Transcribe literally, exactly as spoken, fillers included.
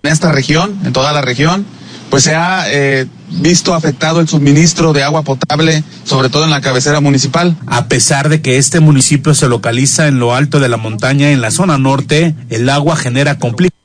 esta región, en toda la región, pues se ha eh, visto afectado el suministro de agua potable, sobre todo en la cabecera municipal. A pesar de que este municipio se localiza en lo alto de la montaña en la zona norte, el agua genera complicaciones